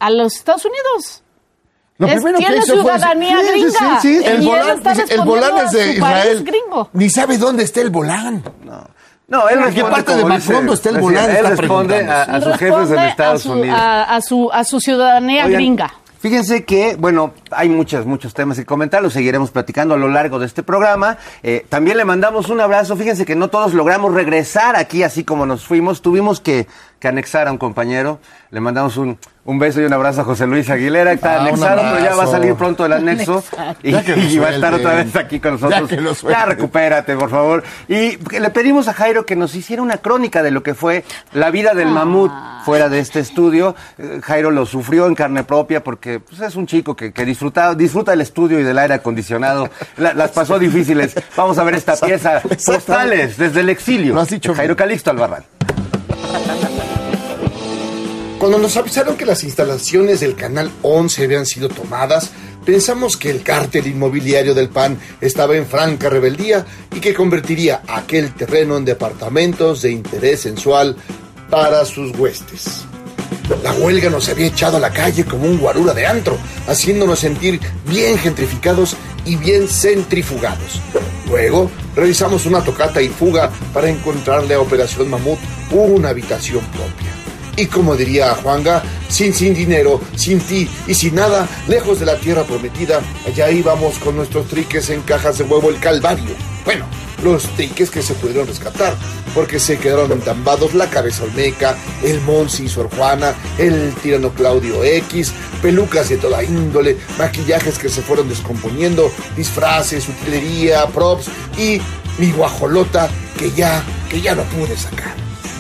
a los Estados Unidos. Tiene ciudadanía gringa. Sí. El Volán es de Israel. Ni sabe dónde está el Volán. No, él ¿en qué parte de Macondo está el Volán? Él responde a sus jefes en Estados Unidos. A su ciudadanía gringa. Fíjense que, bueno, hay muchos temas que comentar, los seguiremos platicando a lo largo de este programa. También le mandamos un abrazo. Fíjense que no todos logramos regresar aquí así como nos fuimos. Tuvimos que anexar a un compañero. Le mandamos un beso y un abrazo a José Luis Aguilera, que está anexado, pero ya va a salir pronto el anexo. Y va a estar otra vez aquí con nosotros. Ya recupérate, por favor. Y le pedimos a Jairo que nos hiciera una crónica de lo que fue la vida del mamut fuera de este estudio. Jairo lo sufrió en carne propia porque pues, es un chico que disfruta del estudio y del aire acondicionado. Las pasó difíciles. Vamos a ver esta pieza. Postales desde el exilio. Lo has dicho. Jairo Calixto Albarrán. Cuando nos avisaron que las instalaciones del Canal 11 habían sido tomadas, pensamos que el cártel inmobiliario del PAN estaba en franca rebeldía y que convertiría aquel terreno en departamentos de interés sensual para sus huestes. La huelga nos había echado a la calle como un guarura de antro, haciéndonos sentir bien gentrificados y bien centrifugados. Luego, realizamos una tocata y fuga para encontrarle a Operación Mamut una habitación propia. Y como diría Juanga, sin dinero, sin ti y sin nada, lejos de la tierra prometida, allá íbamos con nuestros triques en cajas de huevo el Calvario. Bueno, los triques que se pudieron rescatar, porque se quedaron entambados la cabeza olmeca, el Monsi y Sor Juana, el tirano Claudio X, pelucas de toda índole, maquillajes que se fueron descomponiendo, disfraces, utilería, props y mi guajolota que ya no pude sacar.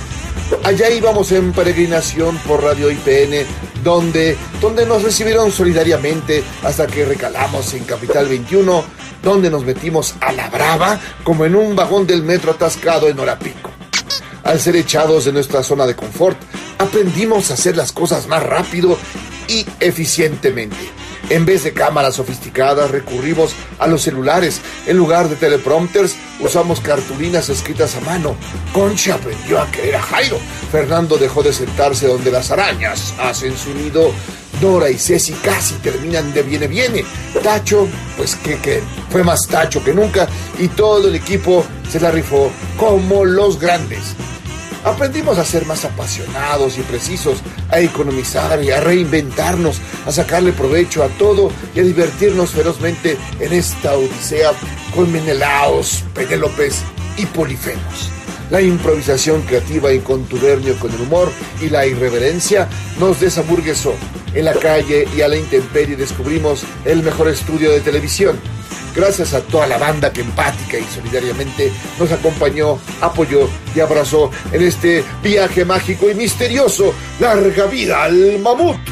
Allá íbamos en peregrinación por Radio IPN, donde nos recibieron solidariamente hasta que recalamos en Capital 21, donde nos metimos a la brava como en un vagón del metro atascado en hora pico. Al ser echados de nuestra zona de confort, aprendimos a hacer las cosas más rápido y eficientemente. En vez de cámaras sofisticadas, recurrimos a los celulares. En lugar de teleprompters, usamos cartulinas escritas a mano. Concha aprendió a querer a Jairo. Fernando dejó de sentarse donde las arañas hacen su nido. Dora y Ceci casi terminan de viene. Tacho, pues que fue más tacho que nunca. Y todo el equipo se la rifó como los grandes. Aprendimos a ser más apasionados y precisos, a economizar y a reinventarnos, a sacarle provecho a todo y a divertirnos ferozmente en esta odisea con Menelaos, Penélopes y Polifemos. La improvisación creativa y contubernio con el humor y la irreverencia nos desaburguesó. En la calle y a la intemperie descubrimos el mejor estudio de televisión. Gracias a toda la banda que empática y solidariamente nos acompañó, apoyó y abrazó en este viaje mágico y misterioso. ¡Larga vida al mamut!